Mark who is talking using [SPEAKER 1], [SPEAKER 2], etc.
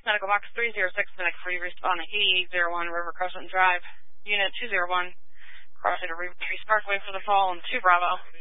[SPEAKER 1] Medical Box 306, Medical for you, respond to 8801 River Crescent Drive, Unit 201, crossing to Reese Parkway for the fall, and 2 Bravo.